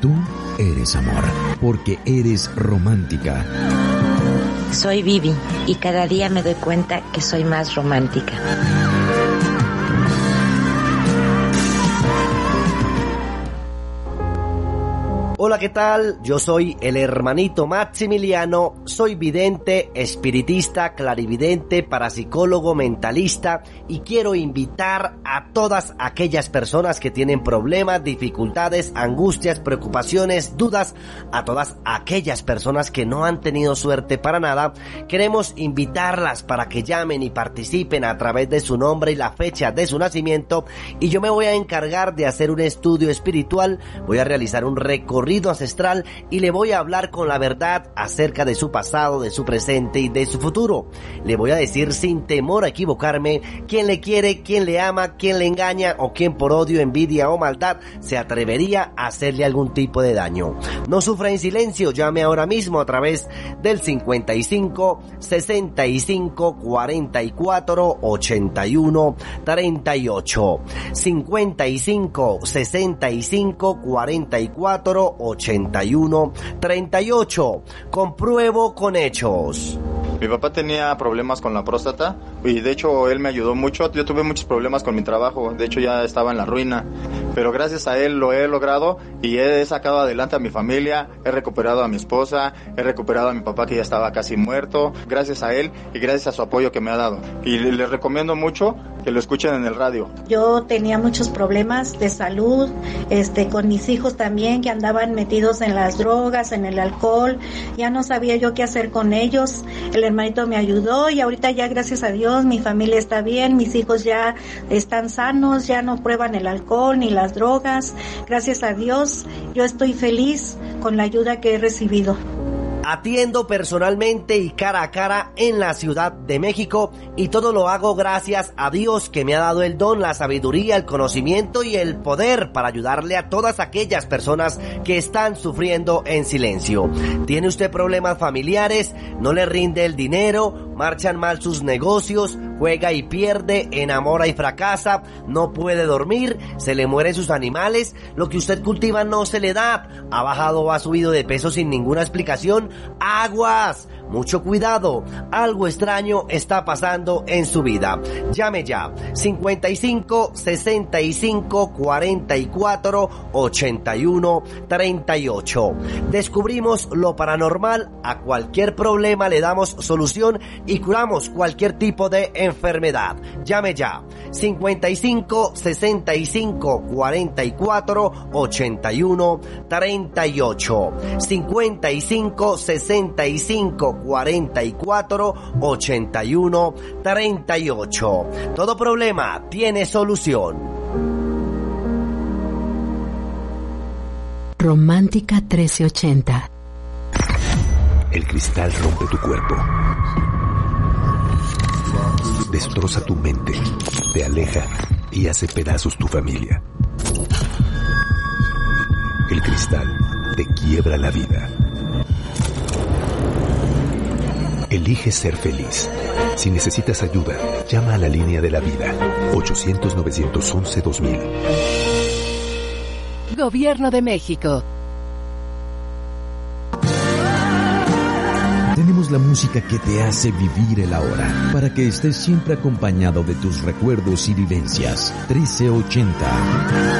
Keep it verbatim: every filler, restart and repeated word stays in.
tú eres amor, porque eres romántica. Soy Vivi y cada día me doy cuenta que soy más romántica. Hola, ¿qué tal? Yo soy el hermanito Maximiliano, soy vidente, espiritista, clarividente, parapsicólogo, mentalista y quiero invitar a todas aquellas personas que tienen problemas, dificultades, angustias, preocupaciones, dudas, a todas aquellas personas que no han tenido suerte para nada. Queremos invitarlas para que llamen y participen a través de su nombre y la fecha de su nacimiento, y yo me voy a encargar de hacer un estudio espiritual, voy a realizar un recorrido ancestral y le voy a hablar con la verdad acerca de su pasado, de su presente y de su futuro. Le voy a decir sin temor a equivocarme quién le quiere, quién le ama, quién le engaña o quién por odio, envidia o maldad se atrevería a hacerle algún tipo de daño. No sufra en silencio, llame ahora mismo a través del cincuenta y cinco, sesenta y cinco, cuarenta y cuatro, ochenta y uno, treinta y ocho. cincuenta y cinco, sesenta y cinco, cuarenta y cuatro, ochenta y uno, treinta y ocho. Compruebo con hechos. Mi papá tenía problemas con la próstata y de hecho él me ayudó mucho. Yo tuve muchos problemas con mi trabajo, de hecho ya estaba en la ruina, pero gracias a él lo he logrado y he sacado adelante a mi familia, he recuperado a mi esposa, he recuperado a mi papá que ya estaba casi muerto, gracias a él y gracias a su apoyo que me ha dado. Y les recomiendo mucho que lo escuchen en el radio. Yo tenía muchos problemas de salud, este, con mis hijos también, que andaban metidos en las drogas, en el alcohol, ya no sabía yo qué hacer con ellos. El hermanito me ayudó y ahorita ya, gracias a Dios, mi familia está bien, mis hijos ya están sanos, ya no prueban el alcohol ni las drogas. Gracias a Dios, yo estoy feliz con la ayuda que he recibido. Atiendo personalmente y cara a cara en la Ciudad de México y todo lo hago gracias a Dios, que me ha dado el don, la sabiduría, el conocimiento y el poder para ayudarle a todas aquellas personas que están sufriendo en silencio. ¿Tiene usted problemas familiares? ¿No le rinde el dinero? ¿Marchan mal sus negocios? ¿Juega y pierde? ¿Enamora y fracasa? ¿No puede dormir? ¿Se le mueren sus animales? ¿Lo que usted cultiva no se le da? ¿Ha bajado o ha subido de peso sin ninguna explicación? ¡Aguas! Mucho cuidado, algo extraño está pasando en su vida. Llame ya, cincuenta y cinco, sesenta y cinco, cuarenta y cuatro, ochenta y uno, treinta y ocho. Descubrimos lo paranormal, a cualquier problema le damos solución y curamos cualquier tipo de enfermedad. Llame ya, cincuenta y cinco, sesenta y cinco, cuarenta y cuatro, ochenta y uno, treinta y ocho. cincuenta y cinco, sesenta y cinco, cuarenta y cuatro, ochenta y uno, treinta y ocho. Todo problema tiene solución. Romántica trece ochenta. El cristal rompe tu cuerpo, destroza tu mente, te aleja y hace pedazos tu familia. El cristal te quiebra la vida. Elige ser feliz. Si necesitas ayuda, llama a la línea de la vida, ochocientos, novecientos once, dos mil. Gobierno de México. Tenemos la música que te hace vivir el ahora, para que estés siempre acompañado de tus recuerdos y vivencias. trece ochenta.